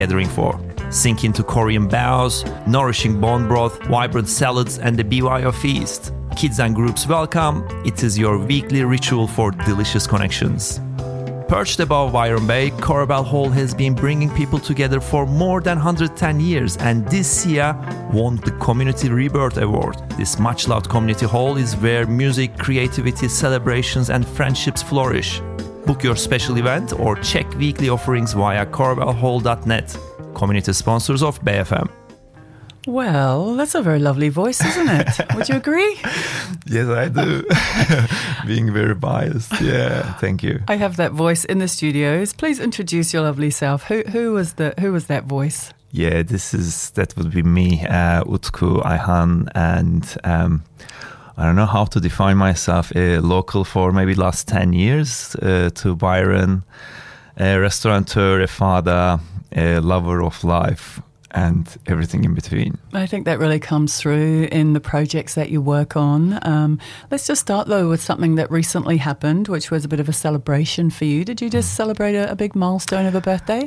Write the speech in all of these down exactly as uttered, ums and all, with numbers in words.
gathering for. Sink into Korean baos, nourishing bone broth, vibrant salads, and the B Y O feast. Kids and groups welcome. It is your weekly ritual for delicious connections. Perched above Byron Bay, Corbell Hall has been bringing people together for more than one hundred ten years, and this year won the Community Rebirth Award. This much-loved community hall is where music, creativity, celebrations, and friendships flourish. Book your special event or check weekly offerings via corbell hall dot net. Community sponsors of B F M. Well, that's a very lovely voice, isn't it? Would you agree? Yes, I do. Being very biased. Yeah, thank you. I have that voice in the studios. Please introduce your lovely self. Who who was the who was that voice? Yeah, this is that would be me, uh, Utku Ayhan, and um, I don't know how to define myself. A local for maybe last ten years uh, to Byron, a restaurateur, a father, a lover of life, and everything in between. I think that really comes through in the projects that you work on. Um, let's just start, though, with something that recently happened, which was a bit of a celebration for you. Did you just celebrate a, a big milestone of a birthday?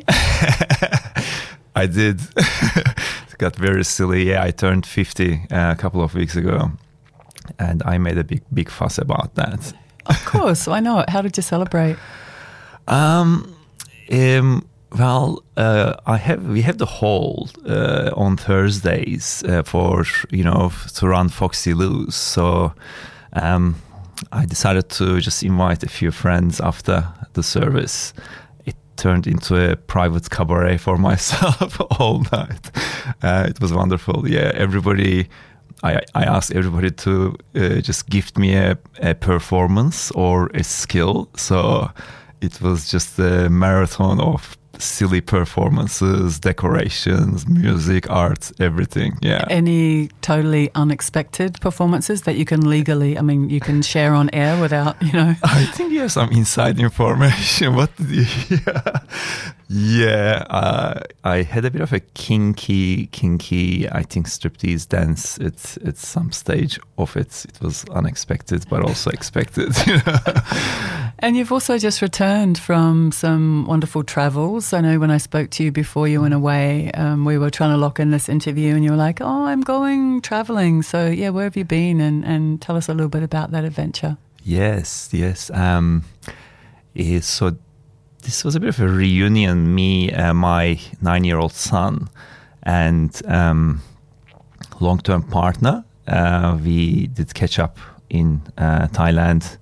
I did. It got very silly. Yeah, I turned fifty uh, a couple of weeks ago, and I made a big, big fuss about that. Of course, why not? How did you celebrate? Um, um Well, uh, I have. We have the hall uh, on Thursdays uh, for you know to run Foxy Lou's. So um, I decided to just invite a few friends after the service. It turned into a private cabaret for myself all night. Uh, it was wonderful. Yeah, everybody. I, I asked everybody to uh, just gift me a, a performance or a skill. So it was just a marathon of silly performances, decorations, music, art, everything. Yeah. Any totally unexpected performances that you can legally, I mean, you can share on air without, you know? I think you have some inside information. What did you hear? Yeah, uh, I had a bit of a kinky, kinky, I think, striptease dance at, at some stage of it. It was unexpected, but also expected. You know? And you've also just returned from some wonderful travels. I know when I spoke to you before you went away, um, we were trying to lock in this interview and you were like, oh, I'm going traveling. So, yeah, where have you been? And, and tell us a little bit about that adventure. Yes, yes. Um, yeah, so this was a bit of a reunion, me, uh, my nine-year-old son, and um, long-term partner. Uh, we did catch up in uh, Thailand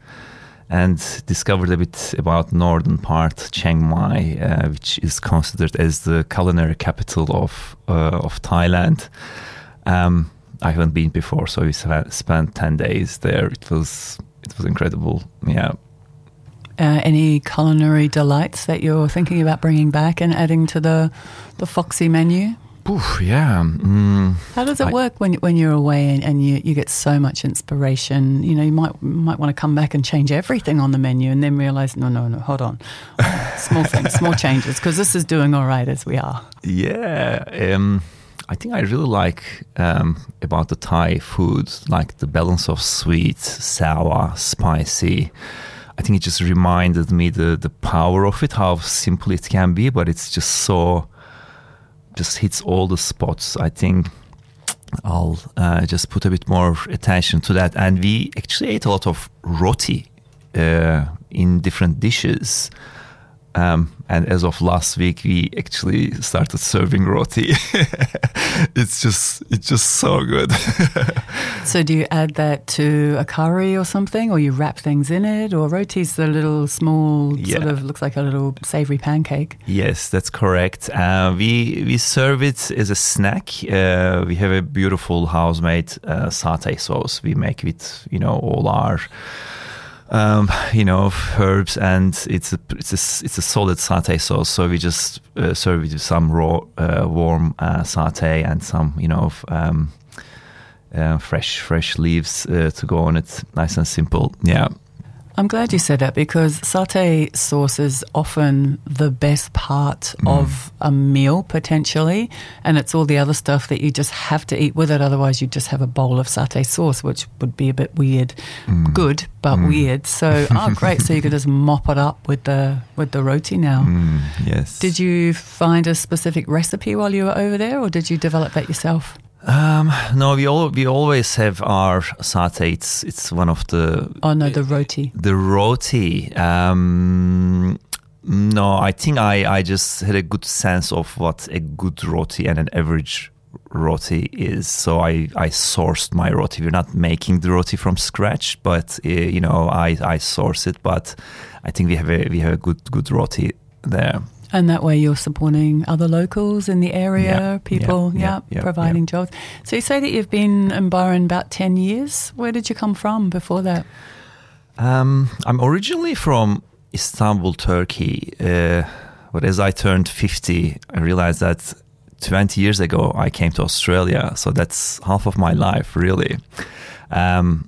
and discovered a bit about northern part, Chiang Mai, uh, which is considered as the culinary capital of uh, of Thailand. Um, I haven't been before, so we spent ten days there. It was it was incredible. Yeah. Uh, any culinary delights that you're thinking about bringing back and adding to the the Foxy menu? Oof, yeah. Mm, How does it I, work when when you're away and, and you, you get so much inspiration? You know, you might might want to come back and change everything on the menu and then realize, no, no, no, hold on. Small things, small changes, because this is doing all right as we are. Yeah. Um, I think I really like um, about the Thai food, like the balance of sweet, sour, spicy. I think it just reminded me the, the power of it, how simple it can be, but it's just so... just hits all the spots. I think I'll uh, just put a bit more attention to that. And we actually ate a lot of roti uh, in different dishes. Um, and as of last week, we actually started serving roti. It's just, it's just so good. So do you add that to a curry or something, or you wrap things in it? Or roti's the little small, yeah. sort of looks like a little savory pancake. Yes, that's correct. Uh, we we serve it as a snack. Uh, we have a beautiful house-made uh, satay sauce we make with, you know, all our Um, you know, herbs, and it's a it's a it's a solid satay sauce. So we just uh, serve it with some raw, uh, warm uh, satay and some, you know, um, uh, fresh fresh leaves uh, to go on it. Nice and simple. Yeah. I'm glad you said that, because satay sauce is often the best part mm. of a meal, potentially, and it's all the other stuff that you just have to eat with it. Otherwise, you just have a bowl of satay sauce, which would be a bit weird. Mm. Good, but mm. weird. So, oh, great. So you could just mop it up with the with the roti now. Mm, yes. Did you find a specific recipe while you were over there, or did you develop that yourself? Um, no, we all we always have our satay. It's it's one of the oh no the roti the roti. Um, no, I think I, I just had a good sense of what a good roti and an average roti is. So I, I sourced my roti. We're not making the roti from scratch, but uh, you know I, I source it. But I think we have a we have a good good roti there. And that way you're supporting other locals in the area, yeah, people, yeah, yeah, yeah providing yeah. jobs. So you say that you've been in Bahrain about ten years. Where did you come from before that? Um, I'm originally from Istanbul, Turkey. Uh, but as I turned fifty, I realized that twenty years ago I came to Australia. So that's half of my life, really. Um,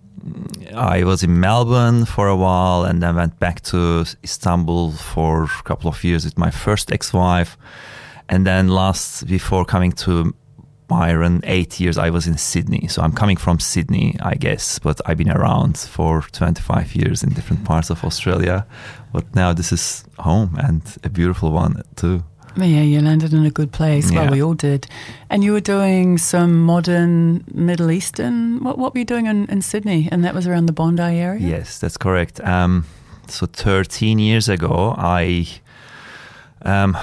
I was in Melbourne for a while and then went back to Istanbul for a couple of years with my first ex-wife. And then last, before coming to Byron, eight years, I was in Sydney. So I'm coming from Sydney, I guess, but I've been around for twenty-five years in different parts of Australia. But now this is home, and a beautiful one too. Yeah, you landed in a good place. Yeah. Well, we all did. And you were doing some modern Middle Eastern. What, what were you doing in, in Sydney? And that was around the Bondi area? Yes, that's correct. Um, so thirteen years ago, I um,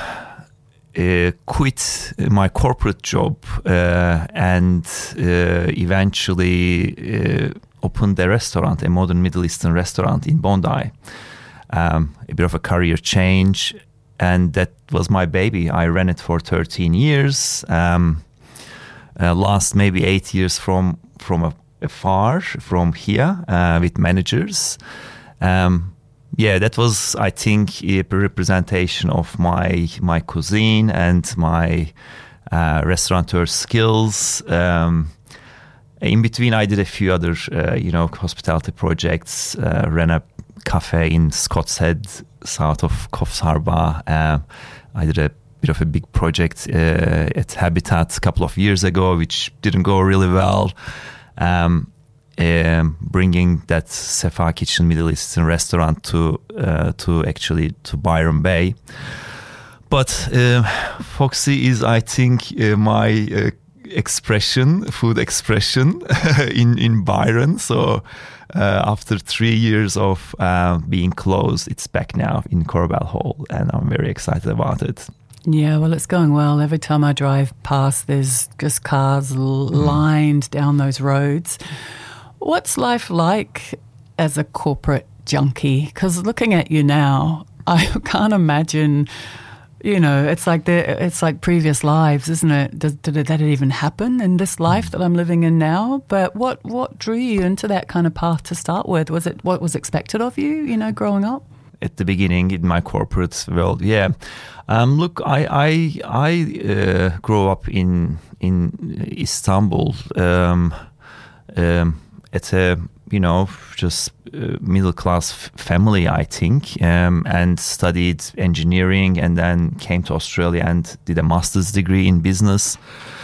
uh, quit my corporate job uh, and uh, eventually uh, opened a restaurant, a modern Middle Eastern restaurant in Bondi. Um, a bit of a career change. And that was my baby. I ran it for thirteen years. Um, uh, last maybe eight years from from afar, from here, uh, with managers. Um, yeah, that was, I think, a representation of my my cuisine and my uh, restaurateur skills. Um, in between, I did a few other, uh, you know, hospitality projects. Uh, ran a cafe in Scott's Head, south of Coffs Harbour. Uh, I did a bit of a big project uh, at Habitat a couple of years ago, which didn't go really well. Um, um, bringing that Sefa Kitchen Middle Eastern restaurant to uh, to actually to Byron Bay. But uh, Foxy is, I think, uh, my uh, expression, food expression in in Byron. So. Uh, after three years of uh, being closed, it's back now in Corbell Hall, and I'm very excited about it. Yeah, well, it's going well. Every time I drive past, there's just cars l- mm. lined down those roads. What's life like as a corporate junkie? Because looking at you now, I can't imagine. You know, it's like the, it's like previous lives, isn't it? Did, did that even happen in this life that I'm living in now? But what, what drew you into that kind of path to start with? Was it what was expected of you, you know, growing up? At the beginning, in my corporate world, yeah. Um, look, I I, I uh, grew up in in Istanbul um, um, at a you know just uh, middle class f- family, I think, um, and studied engineering, and then came to Australia and did a master's degree in business.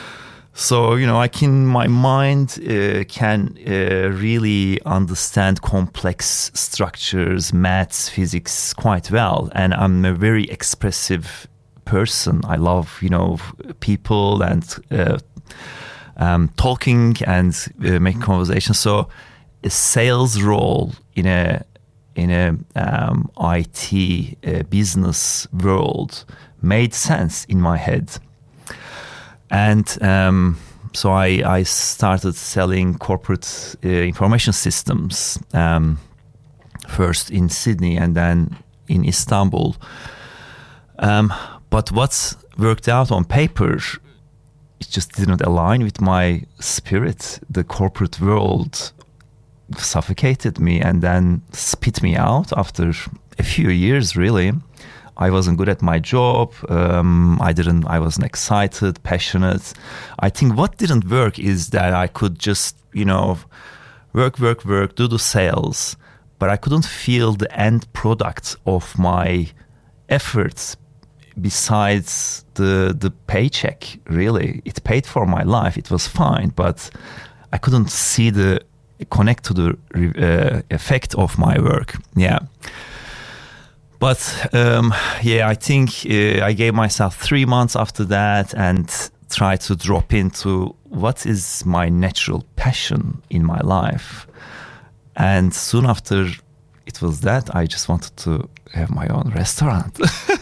So, you know, I can, my mind uh, can uh, really understand complex structures, maths, physics quite well. And I'm a very expressive person. I love, you know, people and uh, um, talking and uh, making conversation. So a sales role in a in a um, I T uh, business world made sense in my head. And um, so I, I started selling corporate uh, information systems, um, first in Sydney and then in Istanbul. Um, but what's worked out on paper, it just didn't align with my spirit. The corporate world suffocated me and then spit me out after a few years, really. I wasn't good at my job. Um, I didn't. I wasn't excited, passionate. I think what didn't work is that I could just, you know, work, work, work, do the sales, but I couldn't feel the end product of my efforts besides the the paycheck. Really, it paid for my life. It was fine, but I couldn't see the connect to the uh, effect of my work. Yeah. But um, yeah, I think uh, I gave myself three months after that and tried to drop into what is my natural passion in my life. And soon after it was that, I just wanted to have my own restaurant.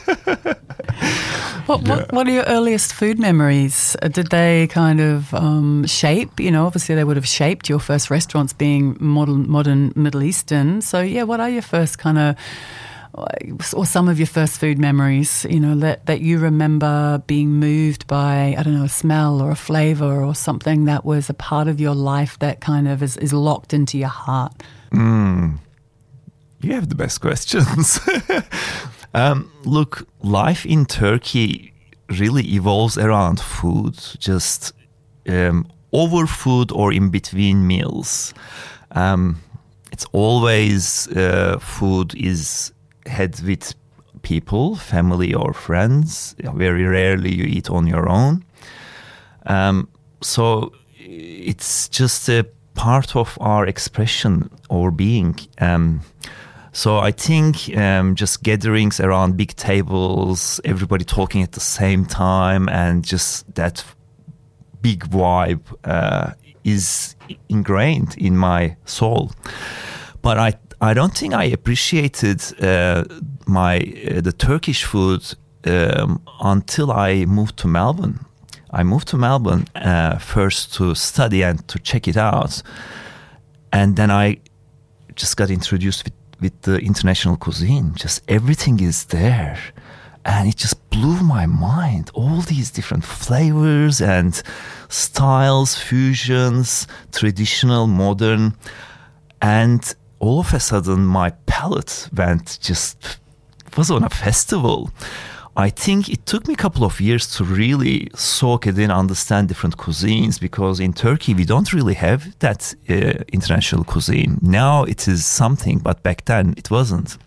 What, Yeah. what what are your earliest food memories? Uh, Did they kind of um, shape, you know, obviously they would have shaped your first restaurants being modern, modern Middle Eastern. So yeah, what are your first kind of, or some of your first food memories, you know, that, that you remember being moved by, I don't know, a smell or a flavor or something that was a part of your life that kind of is, is locked into your heart? Mm. You have the best questions. um, look, life in Turkey really evolves around food, just um, over food or in between meals. Um, it's always uh, food is had with people, family or friends. Very rarely you eat on your own. Um, so it's just a part of our expression or being. Um, so I think um, just gatherings around big tables, everybody talking at the same time, and just that big vibe uh, is ingrained in my soul. But I I don't think I appreciated uh, my uh, the Turkish food um, until I moved to Melbourne. I moved to Melbourne uh, first to study and to check it out, and then I just got introduced with, with the international cuisine. Just everything is there, and it just blew my mind. All these different flavors and styles, fusions, traditional, modern, and all of a sudden my palate went just was on a festival. I think it took me a couple of years to really soak it in, understand different cuisines, because in Turkey we don't really have that uh, international cuisine. Now it is something, but back then it wasn't.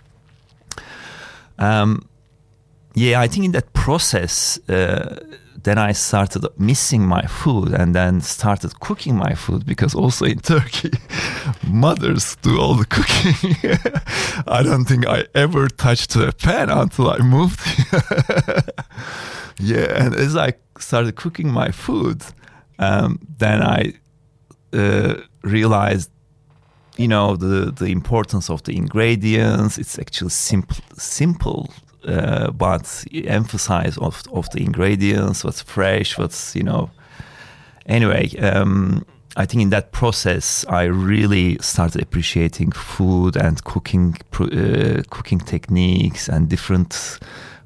Um, yeah, I think in that process, uh, then I started missing my food and then started cooking my food, because also in Turkey, mothers do all the cooking. I don't think I ever touched a pan until I moved here. Yeah, and as I started cooking my food, um, then I uh, realized, you know, the, the importance of the ingredients. It's actually simple, simple. Uh, but emphasize of of the ingredients, what's fresh, what's, you know. Anyway, um, I think in that process, I really started appreciating food and cooking uh, cooking techniques and different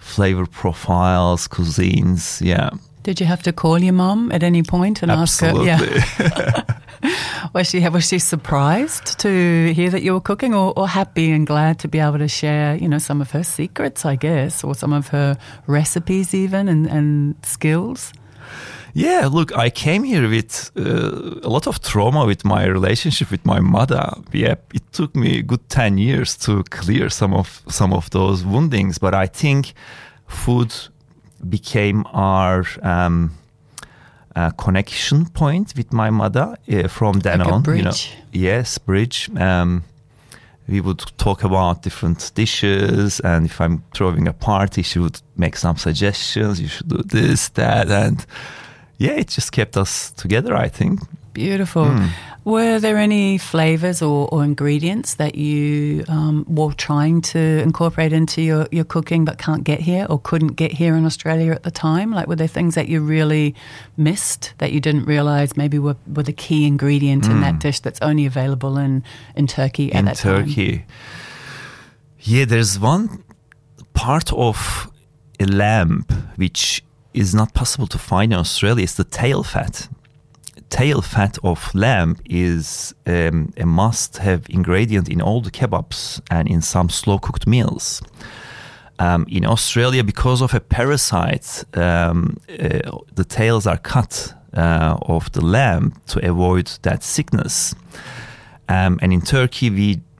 flavor profiles. Yeah. Did you have to call your mum at any point and Absolutely. ask her? Yeah. Was she was she surprised to hear that you were cooking, or, or happy and glad to be able to share, you know, some of her secrets, I guess, or some of her recipes even and, and skills? Yeah, look, I came here with uh, a lot of trauma with my relationship with my mother. Yeah, it took me a good ten years to clear some of some of those woundings, but I think food became our um, uh, connection point with my mother uh, from then like on. A bridge. You know, yes, bridge. Um, we would talk about different dishes, and if I'm throwing a party, she would make some suggestions. You should do this, that, and yeah, it just kept us together, I think. Beautiful. Mm. Were there any flavors or, or ingredients that you um, were trying to incorporate into your, your cooking but can't get here or couldn't get here in Australia at the time? Like, were there things that you really missed that you didn't realize maybe were, were the key ingredient mm. in that dish that's only available in, in Turkey at in that Turkey. time? Yeah, there's one part of a lamb which is not possible to find in Australia. It's the tail fat. Tail fat of lamb is um, a must-have ingredient in all the kebabs and in some slow-cooked meals. Um, in Australia, because of a parasite, um, uh, the tails are cut uh, of the lamb to avoid that sickness. Um, and in Turkey, we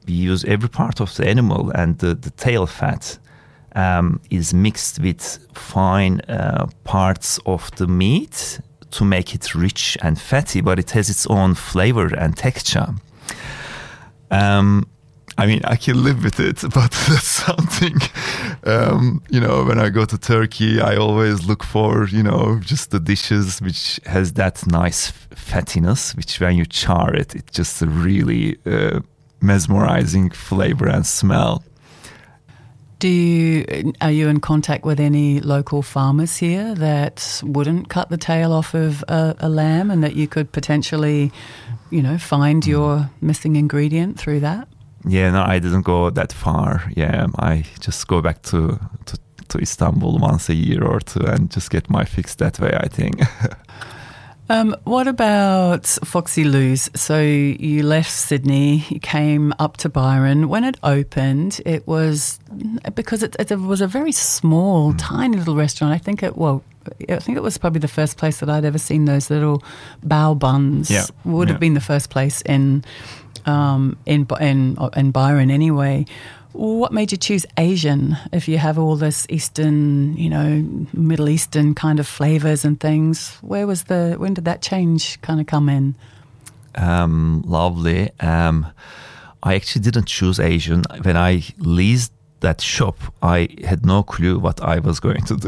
we use every part of the animal, and the, the tail fat um, is mixed with fine uh, parts of the meat to make it rich and fatty, but it has its own flavor and texture. Um, I mean, I can live with it, but that's something, um, you know, when I go to Turkey, I always look for, you know, just the dishes which has that nice fattiness, which when you char it, it's just a really uh, mesmerizing flavor and smell. Do you, are you in contact with any local farmers here that wouldn't cut the tail off of a, a lamb, and that you could potentially, you know, find your missing ingredient through that? Yeah, no, I didn't go that far. Yeah, I just go back to, to, to Istanbul once a year or two and just get my fix that way, I think. Um, what about Foxy Lou's? So you left Sydney, you came up to Byron. When it opened, it was, because it, it was a very small, mm. tiny little restaurant. I think it, well, I think it was probably the first place that I'd ever seen those little bao buns. Yeah. Would yeah. have been the first place in, um, in, in, in Byron anyway. What made you choose Asian if you have all this Eastern, you know, Middle Eastern kind of flavors and things? Where was the, when did that change kind of come in? Um, lovely. Um, I actually didn't choose Asian. When I leased that shop, I had no clue what I was going to do.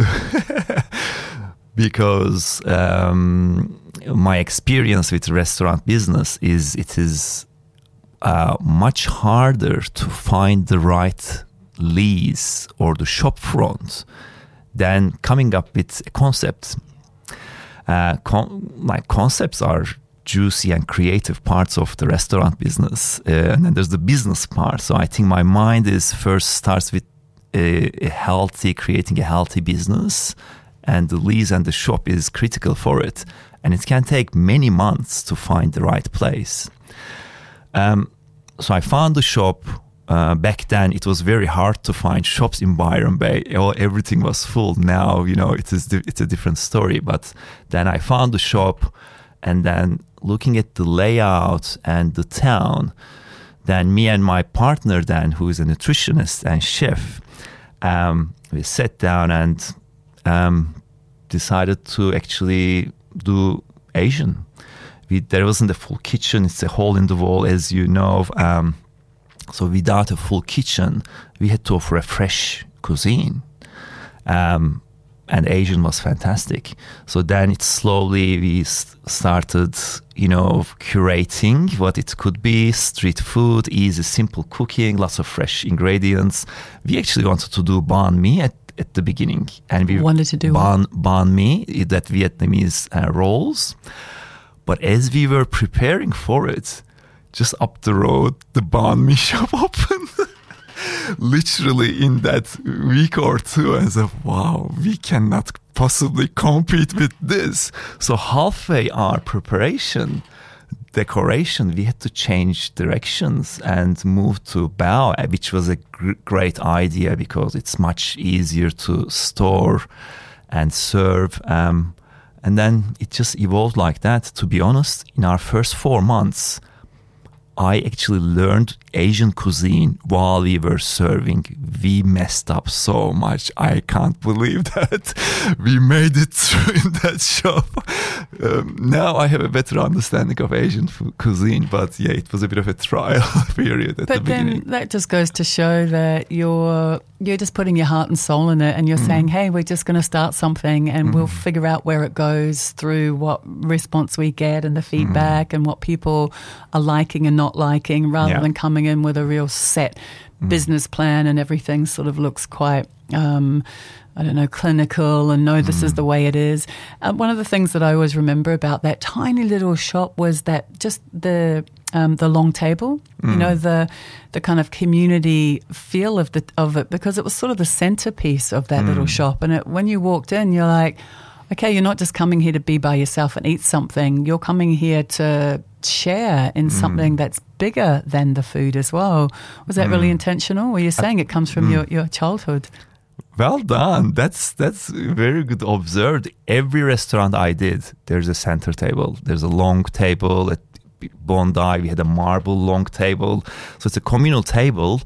Because um, my experience with restaurant business is it is Uh, much harder to find the right lease or the shop front than coming up with a concept. Uh, con- like concepts are juicy and creative parts of the restaurant business, uh, and then there's the business part. So I think my mind is first starts with a, a healthy, creating a healthy business, and the lease and the shop is critical for it, and it can take many months to find the right place. Um, so I found the shop. Uh, back then, it was very hard to find shops in Byron Bay. Everything was full. Now, you know, it is it's a different story. But then I found the shop, and then looking at the layout and the town, then me and my partner, then who is a nutritionist and chef, um, we sat down and um, decided to actually do Asian. We, there wasn't a full kitchen. It's a hole in the wall, as you know. Um, so without a full kitchen, we had to offer a fresh cuisine. Um, and Asian was fantastic. So then it slowly, we started, you know, curating what it could be. Street food, easy, simple cooking, lots of fresh ingredients. We actually wanted to do banh mi at, at the beginning. And we wanted to do banh, banh mi, that Vietnamese uh, rolls. But as we were preparing for it, just up the road, the banh mi shop opened. Literally in that week or two, I said, wow, we cannot possibly compete with this. So halfway our preparation, decoration, we had to change directions and move to bao, which was a gr- great idea because it's much easier to store and serve. Um, And then it just evolved like that. To be honest, in our first four months, I actually learned Asian cuisine while we were serving. We messed up so much. I can't believe that we made it through in that shop. Um, now I have a better understanding of Asian food, cuisine, but yeah, it was a bit of a trial period at but the beginning. But then that just goes to show that you're you're just putting your heart and soul in it, and you're mm. saying, hey, we're just going to start something and mm. we'll figure out where it goes through what response we get and the feedback mm. and what people are liking and not liking, rather yeah. than coming in with a real set mm. business plan and everything sort of looks quite, um, I don't know, clinical and no, this mm. is the way it is. Uh, one of the things that I always remember about that tiny little shop was that just the um, the long table, mm. you know, the the kind of community feel of the of it, because it was sort of the centerpiece of that mm. little shop. And it, when you walked in, you're like, okay, you're not just coming here to be by yourself and eat something. You're coming here to share in something mm. that's bigger than the food as well. Was that mm. really intentional? Or you're saying it comes from mm. your, your childhood? Well done. That's that's very good observed. Every restaurant I did, there's a center table. There's a long table. It, Bondi, we had a marble long table. So it's a communal table.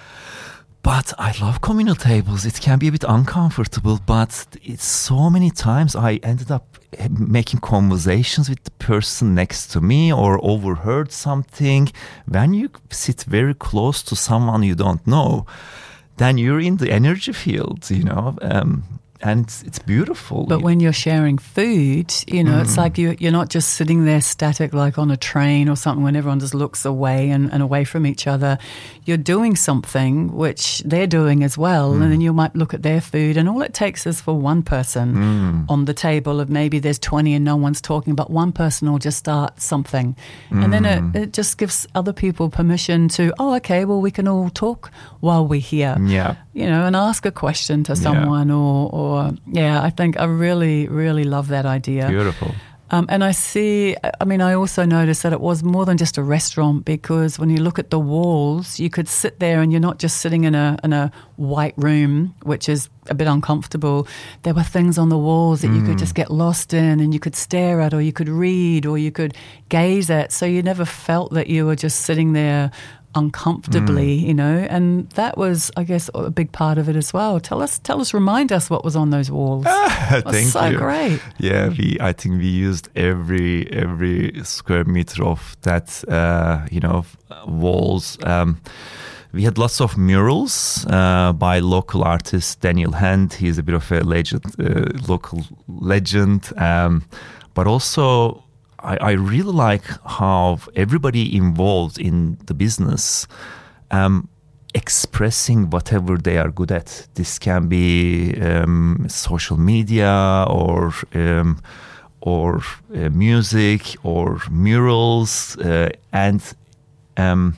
But I love communal tables. It can be a bit uncomfortable, but it's so many times I ended up making conversations with the person next to me or overheard something. When you sit very close to someone you don't know, then you're in the energy field, you know, um, and it's, it's beautiful. But when you're sharing food, you know, mm. it's like you, you're not just sitting there static like on a train or something when everyone just looks away and, and away from each other. You're doing something which they're doing as well, mm. and then you might look at their food, and all it takes is for one person mm. on the table of maybe there's twenty and no one's talking, but one person will just start something. Mm. And then it, it just gives other people permission to, oh, okay, well, we can all talk while we're here. Yeah. You know, and ask a question to someone yeah. or, or, yeah, I think I really, really love that idea. Beautiful. Um, and I see, I mean, I also noticed that it was more than just a restaurant, because when you look at the walls, you could sit there and you're not just sitting in a in a white room, which is a bit uncomfortable. There were things on the walls that mm. you could just get lost in, and you could stare at, or you could read, or you could gaze at. So you never felt that you were just sitting there uncomfortably, mm. you know, and that was, I guess, a big part of it as well. Tell us, tell us, remind us what was on those walls. Ah, it was thank so you. great. Yeah, we. I think we used every every square meter of that, uh, you know, walls. Um, we had lots of murals uh, by local artist Daniel Hand. He's a bit of a legend, uh, local legend, um, but also. I, I really like how everybody involved in the business um, expressing whatever they are good at. This can be um, social media or um, or uh, music or murals, uh, and um,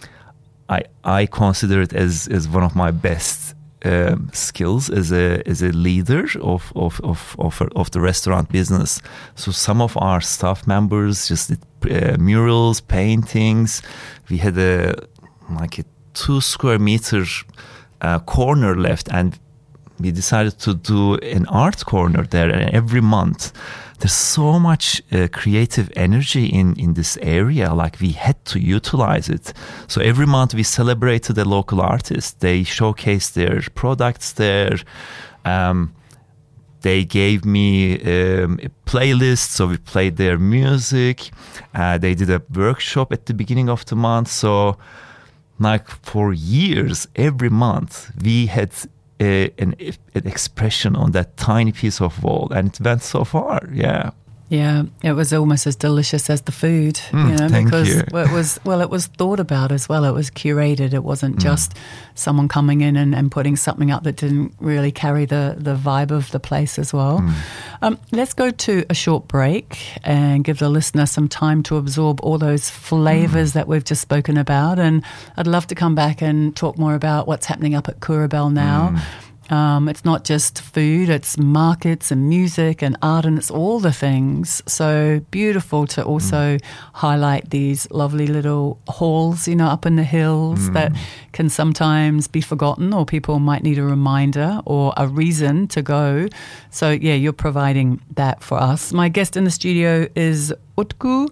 I I consider it as as one of my best. Um, skills as a as a leader of of, of of of the restaurant business. So some of our staff members just did uh, murals, paintings. We had a like a two square meter uh, corner left, and we decided to do an art corner there. And every month, there's so much uh, creative energy in, in this area. Like, we had to utilize it. So every month we celebrated a local artist. They showcased their products there. Um, they gave me um, a playlist, so we played their music. Uh, they did a workshop at the beginning of the month. So, like, for years, every month, we had A, an, an expression on that tiny piece of wall, and it went so far. Yeah, yeah, it was almost as delicious as the food, mm, you know, thank because you. it was well, it was thought about as well. It was curated. It wasn't mm. just someone coming in and, and putting something up that didn't really carry the the vibe of the place as well. Mm. Um, let's go to a short break and give the listener some time to absorb all those flavors mm. that we've just spoken about. And I'd love to come back and talk more about what's happening up at Curabell now. Mm. Um, it's not just food, it's markets and music and art, and it's all the things. So beautiful to also mm. highlight these lovely little halls, you know, up in the hills mm. that can sometimes be forgotten, or people might need a reminder or a reason to go. So, yeah, you're providing that for us. My guest in the studio is Utku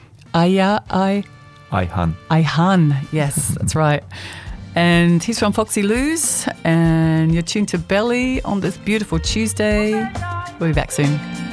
Aya I Ayhan. Ayhan, yes, that's right. And he's from Foxy Lou's, and you're tuned to Belly on this beautiful Tuesday. We'll be back soon.